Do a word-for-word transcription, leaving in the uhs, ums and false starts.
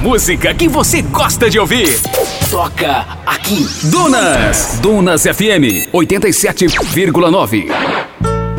música que você gosta de ouvir. Toca aqui. Dunas. Dunas F M oitenta e sete vírgula nove.